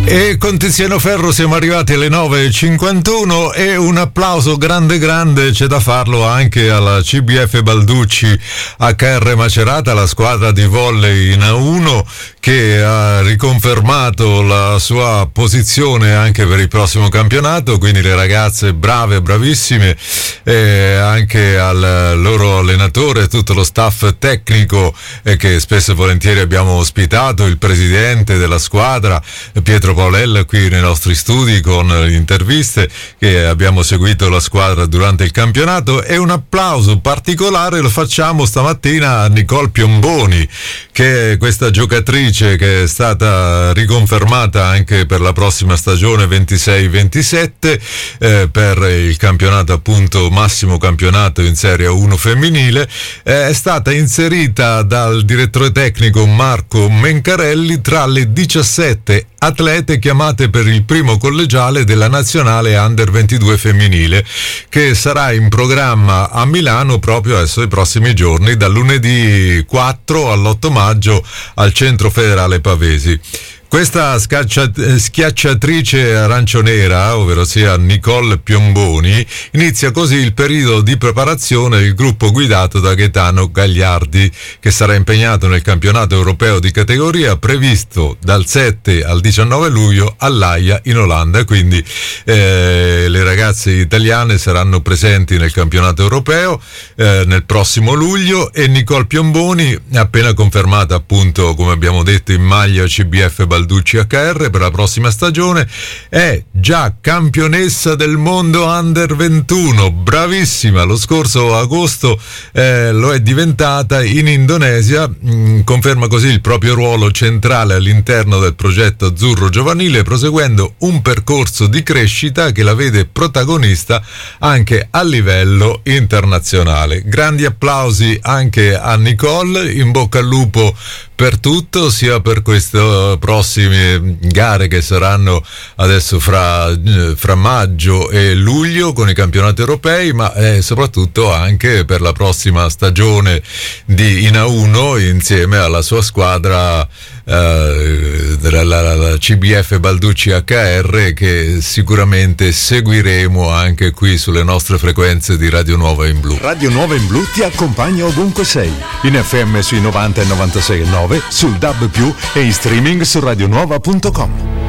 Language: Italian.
E con Tiziano Ferro siamo arrivati alle 9:51 e un applauso grande c'è da farlo anche alla CBF Balducci HR Macerata, la squadra di volley in A1 che ha riconfermato la sua posizione anche per il prossimo campionato, quindi le ragazze brave, bravissime, e anche al loro allenatore, tutto lo staff tecnico che spesso e volentieri abbiamo ospitato, il presidente della squadra Pietro Paolella qui nei nostri studi con le interviste, che abbiamo seguito la squadra durante il campionato, e un applauso particolare lo facciamo stamattina a Nicole Piomboni, che è questa giocatrice che è stata riconfermata anche per la prossima stagione 26-27 per il campionato, appunto massimo campionato in Serie 1 femminile. È stata inserita dal direttore tecnico Marco Mencarelli tra le 17 atlete chiamate per il primo collegiale della nazionale Under 22 femminile, che sarà in programma a Milano proprio adesso i prossimi giorni, dal lunedì 4 all'8 maggio al Centro Federale Pavesi. Questa schiacciatrice arancionera, ovvero sia Nicole Piomboni, inizia così il periodo di preparazione del gruppo guidato da Gaetano Gagliardi, che sarà impegnato nel campionato europeo di categoria previsto dal 7 al 19 luglio all'Aia in Olanda. Quindi le ragazze italiane saranno presenti nel campionato europeo nel prossimo luglio, e Nicole Piomboni, appena confermata appunto, come abbiamo detto, in maglia CBF Balducci HR per la prossima stagione, è già campionessa del mondo Under 21, bravissima. Lo scorso agosto lo è diventata in Indonesia, conferma così il proprio ruolo centrale all'interno del progetto azzurro giovanile, proseguendo un percorso di crescita che la vede protagonista anche a livello internazionale. Grandi applausi anche a Nicole, in bocca al lupo per tutto, sia per queste prossime gare che saranno adesso fra maggio e luglio con i campionati europei, ma soprattutto anche per la prossima stagione in A1 insieme alla sua squadra la CBF Balducci HR, che sicuramente seguiremo anche qui sulle nostre frequenze di Radio Nuova in Blu. Radio Nuova in Blu ti accompagna ovunque sei, in FM sui 90 e 96,9, sul DAB+, e in streaming su radionuova.com.